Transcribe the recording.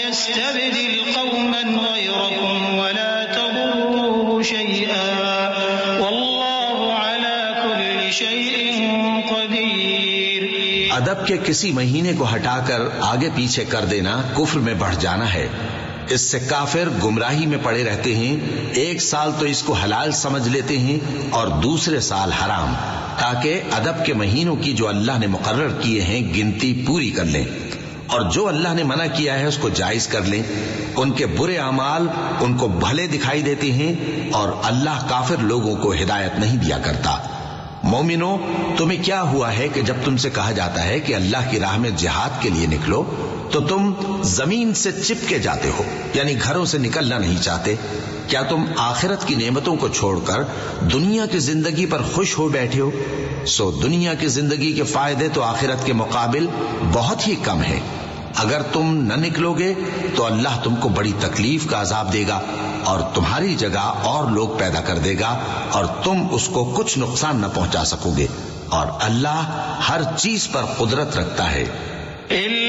ويستبدل قوما غيركم ولا تضروه شيئا والله على كل شيء قدير. ادب کے کسی مہینے کو ہٹا کر آگے پیچھے کر دینا کفر میں بڑھ جانا ہے. اس سے کافر گمراہی میں پڑے رہتے ہیں. ایک سال تو اس کو حلال سمجھ لیتے ہیں اور دوسرے سال حرام، تاکہ ادب کے مہینوں کی جو اللہ نے مقرر کیے ہیں گنتی پوری کر لیں، اور جو اللہ نے منع کیا ہے اس کو جائز کر لیں. ان کے برے اعمال ان کو بھلے دکھائی دیتے ہیں اور اللہ کافر لوگوں کو ہدایت نہیں دیا کرتا. مومنو، تمہیں کیا ہوا ہے کہ جب تم سے کہا جاتا ہے کہ اللہ کی راہ میں جہاد کے لیے نکلو تو تم زمین سے چپکے جاتے ہو، یعنی گھروں سے نکلنا نہیں چاہتے؟ کیا تم آخرت کی نعمتوں کو چھوڑ کر دنیا کی زندگی پر خوش ہو بیٹھے ہو؟ سو دنیا کی زندگی کے فائدے تو آخرت کے مقابل بہت ہی کم ہے. اگر تم نہ نکلو گے تو اللہ تم کو بڑی تکلیف کا عذاب دے گا اور تمہاری جگہ اور لوگ پیدا کر دے گا اور تم اس کو کچھ نقصان نہ پہنچا سکو گے، اور اللہ ہر چیز پر قدرت رکھتا ہے.